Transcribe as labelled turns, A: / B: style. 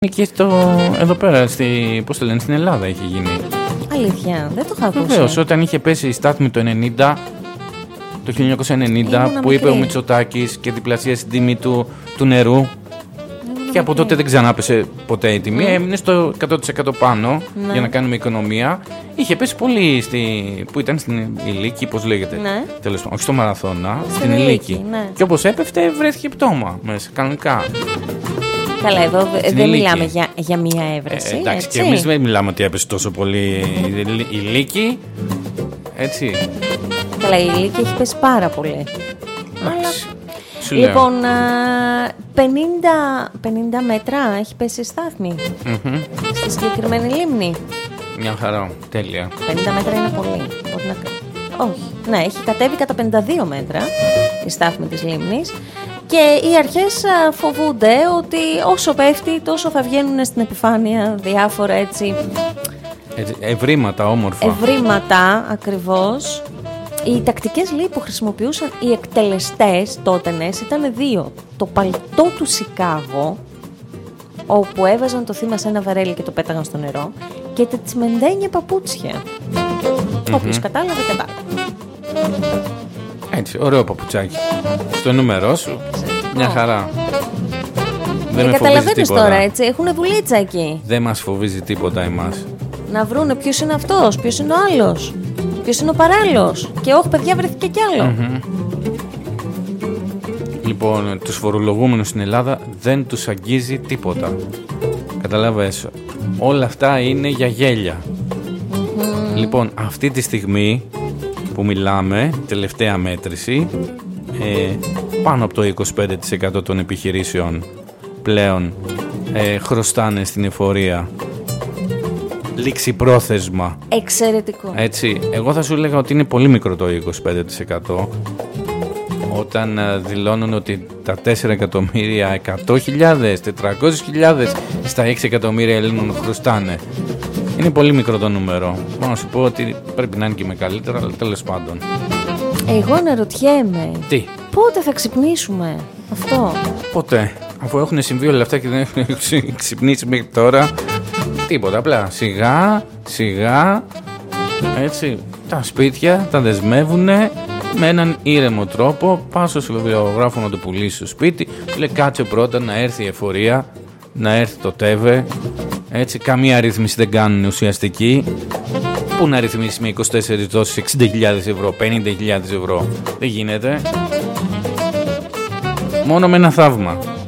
A: Και εδώ πέρα, πώς το λένε, στην Ελλάδα είχε γίνει.
B: Αλήθεια, δεν το είχα ακούσει.
A: Βεβαίως, όταν είχε πέσει η στάθμη το 1990, που είπε ο Μητσοτάκης και διπλασίασε την τιμή του νερού. Και από τότε δεν ξανάπεσε ποτέ η τιμή. Έμεινε στο 100% πάνω για να κάνουμε οικονομία. Είχε πέσει πολύ που ήταν στην Ηλίκη, πώς λέγεται.
B: Ναι.
A: Τέλος πάντων, όχι στο Μαραθώνα, στην Ηλίκη.
B: Ναι.
A: Και όπως έπεφτε, βρέθηκε πτώμα μέσα, κανονικά.
B: Καλά, εδώ δεν μιλάμε για μία έβρεση.
A: Εντάξει, και εμείς δεν μιλάμε ότι έπεσε τόσο πολύ η Ηλίκη. Έτσι.
B: Καλά, η Ηλίκη έχει πέσει πάρα πολύ. Λοιπόν, 50 μέτρα έχει πέσει η στάθμη στη συγκεκριμένη λίμνη.
A: Μια χαρά, τέλεια.
B: 50 μέτρα είναι πολύ. Όχι, ναι, έχει κατέβει κατά 52 μέτρα η στάθμη της λίμνης. Και οι αρχές φοβούνται ότι όσο πέφτει τόσο θα βγαίνουν στην επιφάνεια διάφορα έτσι
A: ευρήματα όμορφα.
B: Ευρήματα ακριβώς. Οι τακτικές λέει που χρησιμοποιούσαν οι εκτελεστές τότενες ήταν δύο. Το παλτό του Σικάγο, όπου έβαζαν το θύμα σε ένα βαρέλι και το πέταγαν στο νερό, και τα τσιμεντένια παπούτσια. Όποιος κατάλαβε, κατάλαβε.
A: Έτσι, ωραίο παπουτσάκι. Στο νούμερό σου, μια χαρά. Δεν με φοβίζει τίποτα.
B: Τώρα, έτσι, έχουνε δουλίτσα εκεί.
A: Δεν μας φοβίζει τίποτα εμάς.
B: Να βρούνε ποιος είναι αυτός, ποιος είναι ο άλλος, ποιος είναι ο παράλληλος. Και όχι, παιδιά, βρέθηκε κι άλλο.
A: Λοιπόν, τους φορολογούμενους στην Ελλάδα δεν τους αγγίζει τίποτα. Καταλάβες, όλα αυτά είναι για γέλια. Λοιπόν, αυτή τη στιγμή που μιλάμε, τελευταία μέτρηση, πάνω από το 25% των επιχειρήσεων πλέον χρωστάνε στην εφορία ληξιπρόθεσμα.
B: Εξαιρετικό.
A: Έτσι, εγώ θα σου έλεγα ότι είναι πολύ μικρό το 25% όταν δηλώνουν ότι τα 4.100.000, 400.000 στα 6 εκατομμύρια Ελλήνων χρωστάνε. Είναι πολύ μικρό το νούμερο. Μπορώ να σου πω ότι πρέπει να είναι και με καλύτερα, αλλά τέλος πάντων.
B: Εγώ αναρωτιέμαι.
A: Τι?
B: Πότε θα ξυπνήσουμε αυτό?
A: Ποτέ. Αφού έχουν συμβεί όλα αυτά και δεν έχουν ξυπνήσει μέχρι τώρα. Τίποτα. Απλά σιγά έτσι τα σπίτια τα δεσμεύουνε με έναν ήρεμο τρόπο. Πάω στο βιβλιογράφο να το πουλήσει στο σπίτι. Λέει κάτσε πρώτα να έρθει η εφορία, να έρθει το ΤΕΒΕ. Έτσι, καμία ρύθμιση δεν κάνουν ουσιαστική. Πού να ρυθμίσει με 24 δόσεις 60.000 ευρώ, 50.000 ευρώ? Δεν γίνεται. Μόνο με ένα θαύμα.